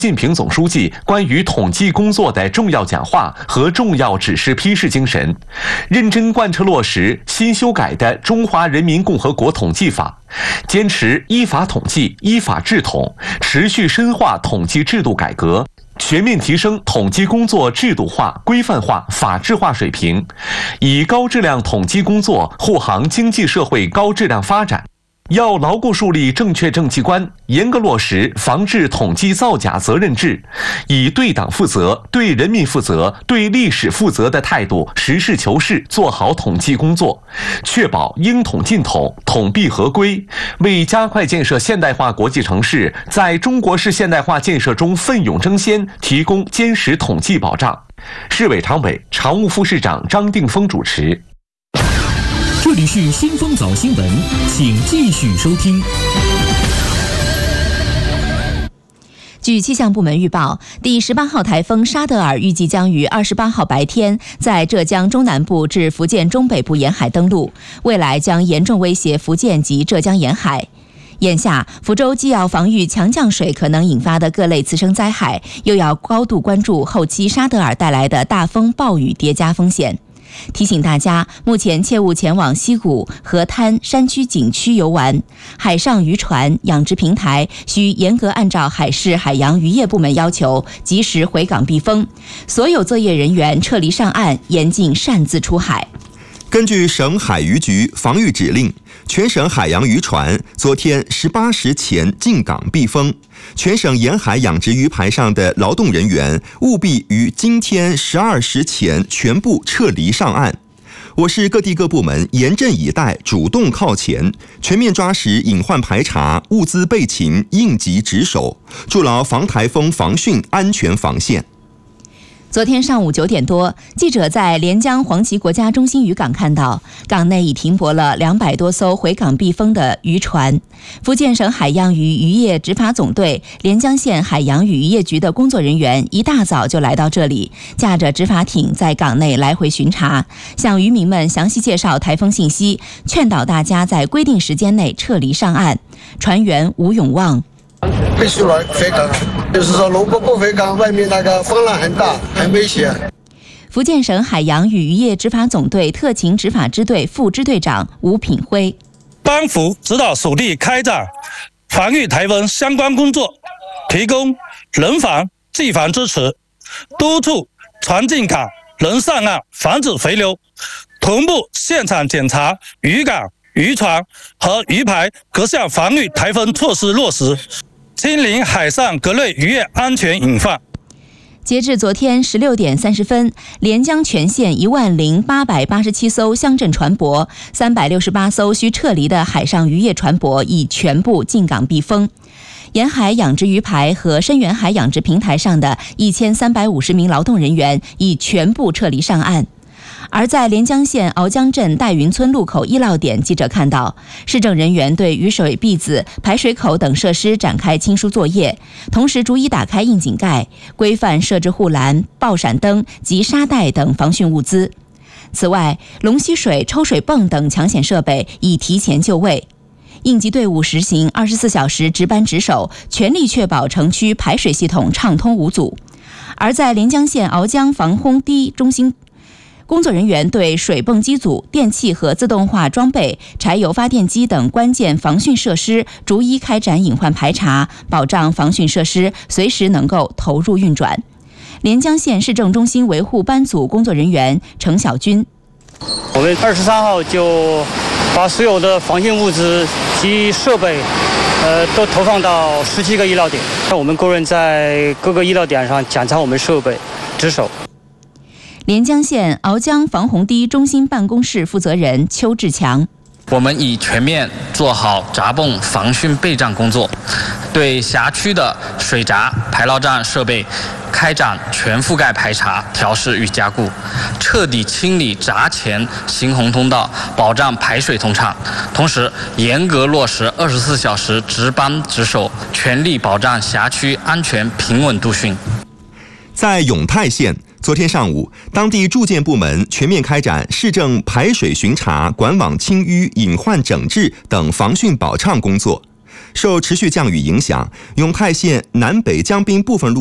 近平总书记关于统计工作的重要讲话和重要指示批示精神，认真贯彻落实新修改的《中华人民共和国统计法》，坚持依法统计、依法治统，持续深化统计制度改革，全面提升统计工作制度化、规范化、法治化水平，以高质量统计工作护航经济社会高质量发展。要牢固树立正确政绩观，严格落实防治统计造假责任制，以对党负责、对人民负责、对历史负责的态度，实事求是做好统计工作，确保应统尽统、统必合规，为加快建设现代化国际城市在中国式现代化建设中奋勇争先提供坚实统计保障。市委常委、常务副市长张定峰主持。 这里是新风早新闻，请继续收听。 据气象部门预报，第18号台风沙德尔预计将于28号白天在浙江中南部至福建中北部沿海登陆，未来将严重威胁福建及浙江沿海。眼下，福州既要防御强降水可能引发的各类次生灾害，又要高度关注后期沙德尔带来的大风暴雨叠加风险。提醒大家，目前切勿前往溪谷、河滩、山区、景区游玩。海上渔船、养殖平台需严格按照海事海洋渔业部门要求，及时回港避风。所有作业人员撤离上岸，严禁擅自出海。 根据省海渔局防御指令，全省海洋渔船昨天18时前进港避风。全省沿海养殖鱼排上的劳动人员务必于今天12时前全部撤离上岸。我市各地各部门严阵以待，主动靠前，全面抓实隐患排查、物资备勤、应急值守，筑牢防台风防汛安全防线。 昨天上午9点多，记者在连江黄岐国家中心渔港看到，港内已停泊了200多艘回港避风的渔船。福建省海洋与渔业执法总队、连江县海洋与渔业局的工作人员一大早就来到这里，驾着执法艇在港内来回巡查，向渔民们详细介绍台风信息，劝导大家在规定时间内撤离上岸。船员吴永旺。 必须来回港，就是说如果不回港，外面那个风浪很大，很危险。 福建省海洋与渔业执法总队特勤执法支队副支队长吴品辉， 帮扶指导属地开展防御台风相关工作，提供人防、技防支持，督促船进港、人上岸，防止回流，同步现场检查渔港、渔船和渔排各项防御台风措施落实，清零海上各类渔业安全隐患。 截至昨天16点30分，连江全县10887艘乡镇船舶、368艘需撤离的海上渔业船舶已全部进港避风。沿海养殖鱼排和深远海养殖平台上的1350名劳动人员已全部撤离上岸。而在连江县鳌江镇戴云村路口1落点，记者看到市政人员对雨水篦子、排水口等设施展开清疏作业，同时逐一打开窨井盖，规范设置护栏、爆闪灯及沙袋等防汛物资。此外，龙吸水、抽水泵等抢险设备已提前就位。应急队伍实行24小时值班值守，全力确保城区排水系统畅通无阻。而在连江县鳌江防洪堤中心，工作人员对水泵机组、电气和自动化装备、柴油发电机等关键防汛设施逐一开展隐患排查，保障防汛设施随时能够投入运转。连江县市政中心维护班组工作人员程小军， 我们23号就把所有的防汛物资及设备都投放到17个医疗点，我们工人在各个医疗点上检查我们设备，值守。 连江县鳌江防洪堤中心办公室负责人邱志强， 我们已全面做好闸泵防汛备战工作，对辖区的水闸、排涝站设备开展全覆盖排查、调试与加固，彻底清理闸前行洪通道，保障排水通畅。同时，严格落实24小时值班值守，全力保障辖区安全平稳度汛。 在永泰县，昨天上午，当地住建部门全面开展市政排水巡查、管网清淤、隐患整治等防汛保畅工作。 受持续降雨影响，永泰县南北江滨部分路